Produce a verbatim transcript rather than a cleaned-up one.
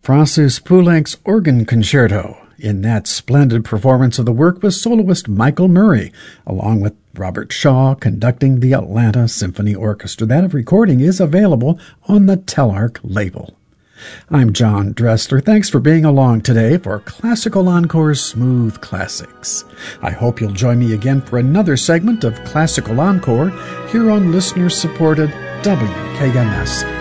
Francis Poulenc's Organ Concerto. In that splendid performance of the work was soloist Michael Murray, along with Robert Shaw conducting the Atlanta Symphony Orchestra. That recording is available on the Telarc label. I'm John Dressler. Thanks for being along today for Classical Encore's Smooth Classics. I hope you'll join me again for another segment of Classical Encore here on listener-supported W K M S